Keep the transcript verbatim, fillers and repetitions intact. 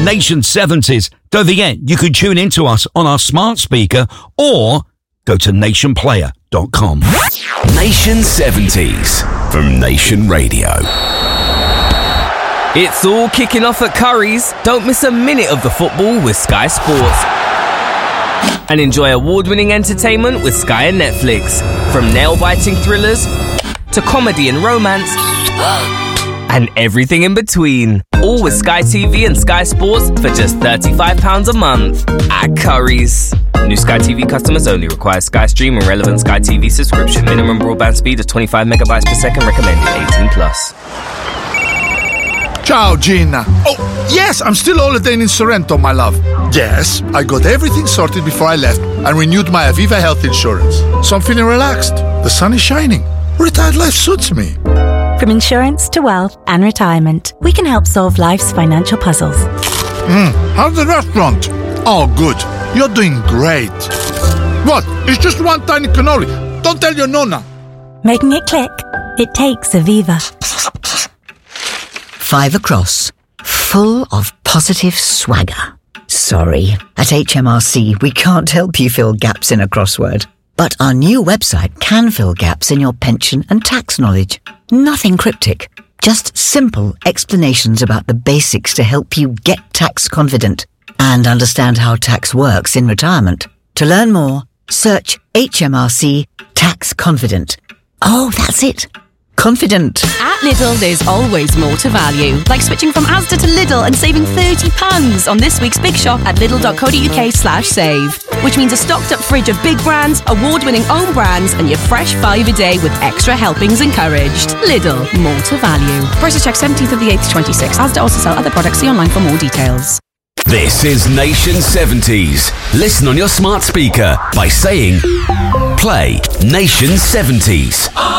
Nation seventies. Don't forget, you can tune in to us on our smart speaker or go to nation player dot com. Nation seventies from Nation Radio. It's all kicking off at Curry's. Don't miss a minute of the football with Sky Sports. And enjoy award-winning entertainment with Sky and Netflix. From nail-biting thrillers to comedy and romance and everything in between. All with Sky T V and Sky Sports for just thirty-five pounds a month at Curry's. New Sky T V customers only. Require Sky Stream and relevant Sky T V subscription. Minimum broadband speed of twenty-five megabytes per second. Recommended eighteen plus. Ciao, Gina. Oh, yes, I'm still holidaying in Sorrento, my love. Yes, I got everything sorted before I left and renewed my Aviva health insurance. So I'm feeling relaxed. The sun is shining. Retired life suits me. From insurance to wealth and retirement, we can help solve life's financial puzzles. Mm, how's the restaurant? Oh, good. You're doing great. What? It's just one tiny cannoli. Don't tell your nonna. Making it click? It takes Aviva. Five across, full of positive swagger. Sorry, at H M R C we can't help you fill gaps in a crossword. But our new website can fill gaps in your pension and tax knowledge. Nothing cryptic, just simple explanations about the basics to help you get tax confident and understand how tax works in retirement. To learn more, search H M R C Tax Confident. Oh, that's it. Confident. At Lidl, there's always more to value. Like switching from Asda to Lidl and saving thirty pounds on this week's Big Shop at lidl.co.uk slash save. Which means a stocked up fridge of big brands, award-winning own brands, and your fresh five a day with extra helpings encouraged. Lidl, more to value. Prices check seventeenth of the eighth to twenty-sixth. Asda also sell other products. See online for more details. This is Nation seventies. Listen on your smart speaker by saying, play Nation seventies.